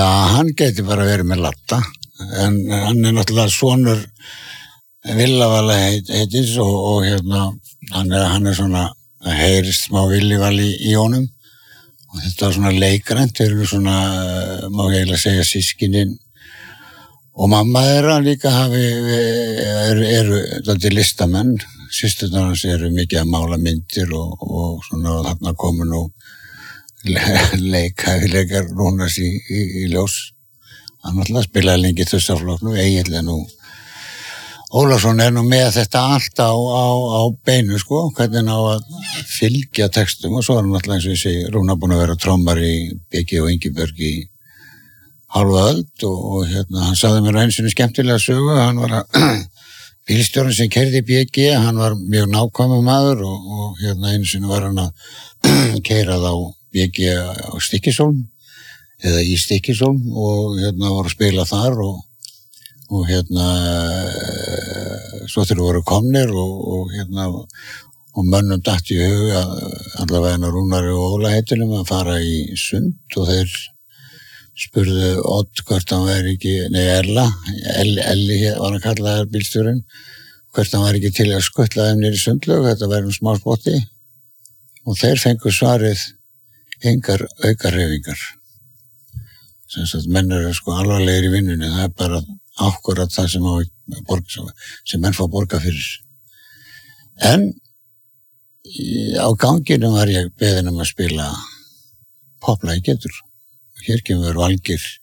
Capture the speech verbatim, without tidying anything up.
Já, hann geti bara verið með Latta, en hann er náttúrulega sonur Villavala heit, heitis og, og hérna, hann er, hann er svona, það heyrist smá Villival í, í honum og þetta var svona leikrænt, þeir eru svona, má ég eiginlega segja sískinin og mamma þeirra líka hafi, eru, eru þetta listamenn, systurnar hans eru mikið að mála myndir og, og svona og þarna komu nú leikæfileikar Rúnars í, í, í ljós. Hann alltaf spilaði lengi þussaflokknu, eiginlega nú. Ólafsson er nú með þetta allt á, á, á beinu, sko, hvernig ná að fylgja textum og svo er hann alltaf eins og ég segi, Rúnar búin að vera trommar í B G og Ingibjörg í hálfa öld og, og hérna, hann sagði mér einu sinni skemmtilega sögu, hann var að bílstjórinn sem keyrði B G, hann var mjög nákvæmur maður og, og hérna einu sinni var hann að keyrað á B G á Stykkishólm eða í Stykkishólm og hérna voru að spila þar og, og hérna svo þeir voru komnir og, og hérna og mönnum datt í hug að allavega Rúnari og Óla heitinum að fara í sund og þeir spurðu Odd hvort hann væri ekki, nei Ella, Elli, Elli var að kalla þær bílstjórinn, hvort hann væri ekki til að skuttla þeim niður í sundlaug, þetta væri um smá spotti og þeir fengu svarið engar aukarhefingar. Sem sagt, menn eru sko alvarlegir í vinnunni, það er bara akkurat það sem, á, borg, sem menn fá borga fyrir. En í, á ganginum var ég beðinn um að spila Popplag í getur. Hér kemur Valgeir